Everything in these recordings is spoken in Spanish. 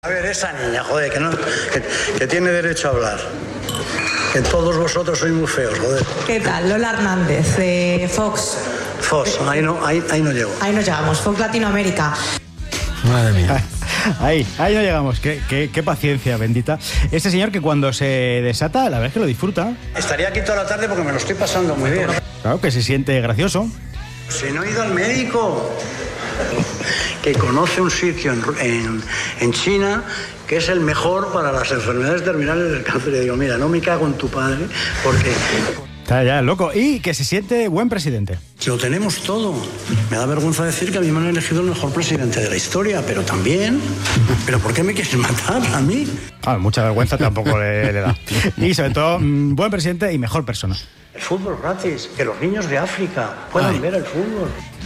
A ver, esa niña, joder, que tiene derecho a hablar. Que todos vosotros sois muy feos, joder. ¿Qué tal? Lola Hernández, de Fox. Fox, ahí no llego. Ahí no llegamos, Fox Latinoamérica. Madre mía. Ahí no llegamos. Qué paciencia, bendita. Este señor que cuando se desata, la verdad es que lo disfruta. Estaría aquí toda la tarde porque me lo estoy pasando muy bien. Claro, que se siente gracioso. Si no he ido al médico. Que conoce un sitio en China que es el mejor para las enfermedades terminales del cáncer. Y digo, mira, no me cago en tu padre porque... Está ya loco. Y que se siente buen presidente. Lo tenemos todo. Me da vergüenza decir que a mí me han elegido el mejor presidente de la historia, pero también... ¿Pero por qué me quieres matar a mí? Mucha vergüenza tampoco le da. Y sobre todo, buen presidente y mejor persona. El fútbol gratis, que los niños de África puedan ver el fútbol.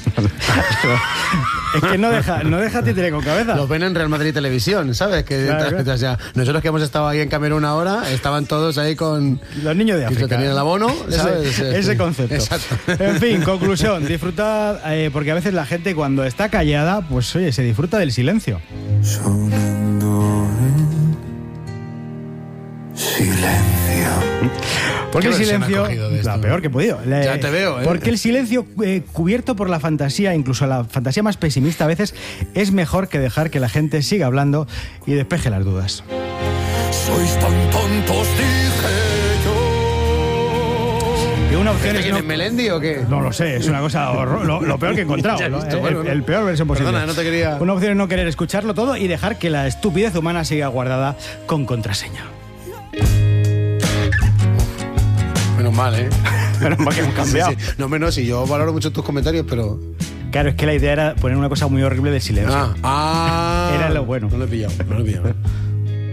Es que no deja títere con cabeza. Lo ven en Real Madrid Televisión, ¿sabes? Claro. O sea, nosotros que hemos estado ahí en Camerún ahora, estaban todos ahí con... Los niños de África. Que tenían el abono, ¿sabes? Ese concepto. Exacto. En fin, conclusión, disfrutad, porque a veces la gente cuando está callada, pues oye, se disfruta del silencio. Sonando en silencio. Porque el silencio, la peor que he podido. Ya te veo, ¿eh? Porque el silencio cubierto por la fantasía, incluso la fantasía más pesimista a veces, es mejor que dejar que la gente siga hablando y despeje las dudas. Sois tan tontos, dije yo. Y una opción es ¿Es Melendi o qué? No lo sé, es una cosa lo peor que he encontrado. El peor versión posible. Perdona, no te quería... Una opción es no querer escucharlo todo y dejar que la estupidez humana siga guardada con contraseña. Menos mal, ¿eh? Menos mal que hemos cambiado. Sí. No menos, y yo valoro mucho tus comentarios, pero... Claro, es que la idea era poner una cosa muy horrible del silencio. Era lo bueno. No lo he pillado.